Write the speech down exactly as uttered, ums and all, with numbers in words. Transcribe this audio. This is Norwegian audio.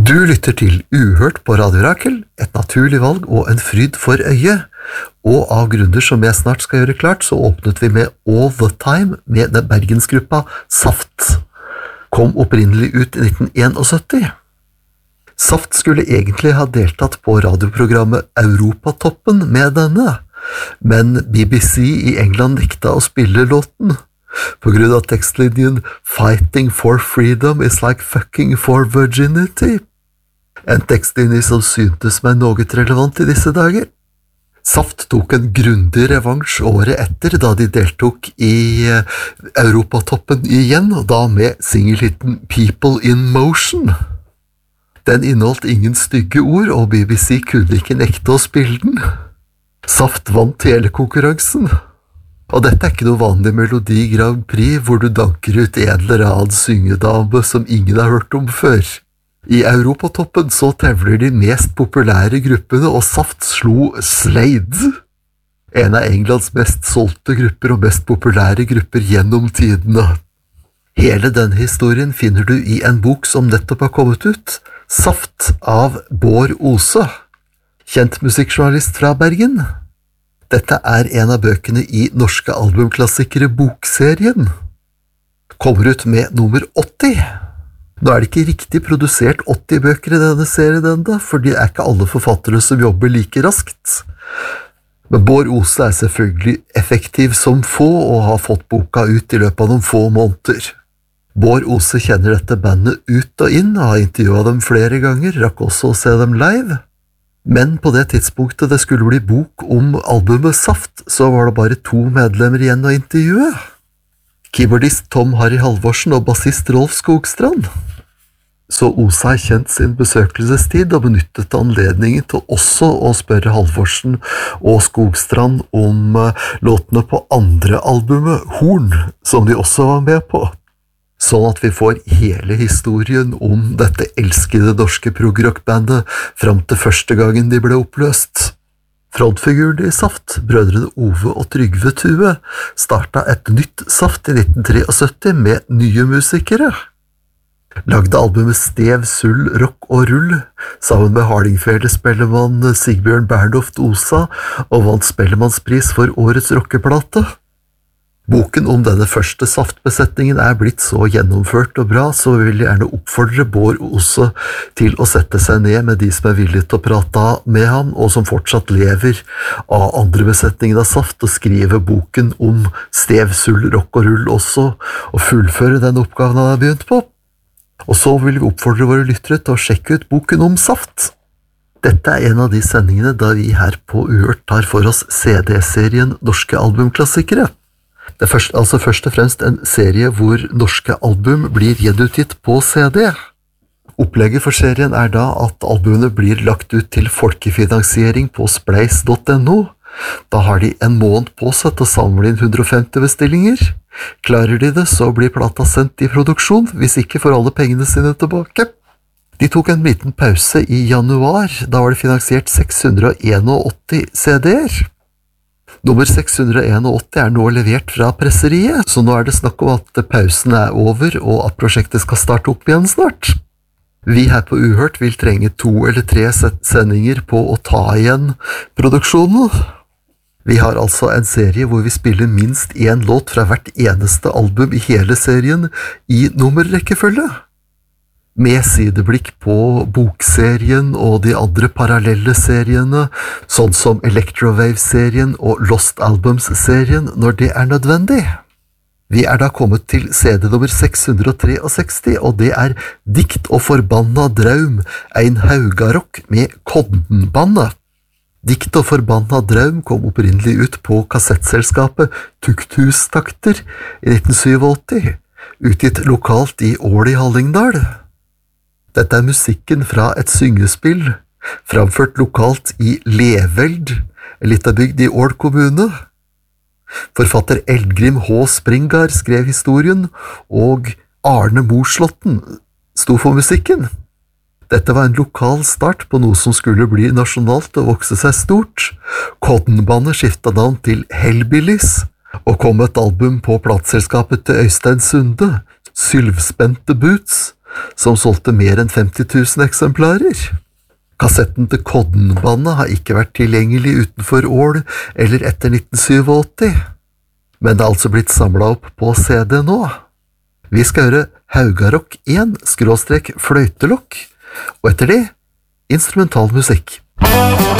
Du lytter til Uhørt på Radio Rakel, et naturlig valg og en fryd for øyet. Og av grunner som jeg snart skal gjøre klart, så åpnet vi med All the Time med den bergensgruppa Saft. Kom opprinnelig ut i nitten syttién. Saft skulle egentlig ha deltatt på radioprogrammet Europatoppen med denne, men B B C i England nekta å spille låten. På grunn av tekstlinjen «Fighting for freedom is like fucking for virginity». En tekstlinje som syntes meg noe relevant i disse dager. Saft tok en grundig revansj året etter da de deltok i Europatoppen igjen, og da med singelhitten «People in Motion». Den inneholdt ingen stygge ord, og B B C kunne ikke nekte å spille den. Saft vant hele konkurransen. Og dette er ikke noe vanlig Melodi Grand Prix hvor du danker ut en eller annen syngedame som ingen har hørt om før. I Europatoppen så tevler de mest populære gruppene, og Saft slo Slade, en av Englands mest solgte grupper og mest populære grupper gjennom tidene. Hele denne historien finner du i en bok som nettopp har kommet ut, Saft av Bård Ose, kjent musikkjournalist fra Bergen. Dette er en av bøkene i norske albumklassikere bokserien. Kommer ut med nummer åtti. Nå er det ikke riktig produsert åtti bøker i denne serien enda, for det er ikke alle forfattere som jobber like raskt. Men Bård Ose er selvfølgelig effektiv som få og har fått boka ut i løpet av noen få måneder. Bård Ose kjenner dette bandet ut og inn, har intervjuet dem flere ganger, rakk også å se dem live. Men på det tidspunktet det skulle bli bok om albumet Saft, så var det bare to medlemmer igjen å intervjue. Keyboardist Tom Harry Halvorsen og bassist Rolf Skogstrand. Så Ose har kjent sin besøkelsestid og benyttet anledningen til også å spørre Halvorsen og Skogstrand om låtene på andre albumet, Horn, som de også var med på. Sånn at vi får hele historien om dette elskede norske progrockbandet fram til første gangen de ble oppløst. Frontfiguren i Saft, brødrene Ove og Trygve Tue, startet et nytt Saft i nitten syttitre med nye musikere. Lagde albumet Stev, Sull, Rock og Rull, sammen med Hardingfele-spellemann Sigbjørn Bernhoft Osa, og vant Spellemannspris for årets rockeplate. Boken om denne første Saftbesetningen er blitt så gjennomført og bra, så vi vil gjerne oppfordre Bård Ose til å sette seg ned med de som er villige til å prate med ham, og som fortsatt lever av andre besetningen av Saft, og skrive boken om Stev, Sull, Rock og Rull også, og fullføre den oppgaven han har begynt på. Og så vil vi oppfordre våre lyttere til å sjekke ut boken om Saft. Dette er en av de sendingene da vi her på Uhørt tar for oss C D-serien Norske albumklassikere. Det er først, altså først og fremst en serie hvor norske album blir gjenutgitt på C D. Opplegget for serien er da at albumene blir lagt ut til folkefinansiering på spleis punktum no. Da har de en måned på seg til å samle inn hundre og femti bestillinger. Klarer de det, så blir plata sendt i produksjon, hvis ikke får alle pengene sine tilbake. De tok en liten pause i januar, da var det finansiert seks hundre og åttien C D-er. Nummer seks hundre og åttien er nå levert fra presseriet, så nå er det snakk om at pausen er over og at prosjektet skal starte opp igjen snart. Vi her på Uhørt vil trenge to eller tre sendinger på å ta igjen produksjonen. Vi har altså en serie hvor vi spiller minst en låt fra hvert eneste album i hele serien i nummerrekkefølge. Med sideblikk på bokserien og de andre parallelle seriene, sånn som Electrovave-serien og Lost Albums-serien når det er nødvendig. Vi er da kommet til C D nummer seks hundre og sekstitre, og det er Dikt og forbanna draum, ein haugarokk med Koddenbandet. Dikt og forbanna draum kom opprinnelig ut på kassettselskapet Tukthustakter i nitten syttisyv, utgitt lokalt i Ål i Hallingdal. Dette er musikken fra et syngespill, framført lokalt i Leveld, en liten bygd i Ål kommune. Forfatter Eldgrim H. Springar skrev historien, og Arne Morslåtten sto for musikken. Dette var en lokal start på noe som skulle bli nasjonalt og vokse seg stort. Koddenbandet skiftet navn til Hellbillies, og kom et album på plateselskapet til Øystein Sunde, Sylvspente Boots, som solgte mer enn femti tusen eksemplarer. Kassetten til Kodden-bandet har ikke vært tilgjengelig utenfor Ål eller etter nitten åttisju, men det er altså blitt samlet opp på C D nå. Vi skal høre Haugarock én skråstrek fløytelokk, og etter det instrumentalmusikk.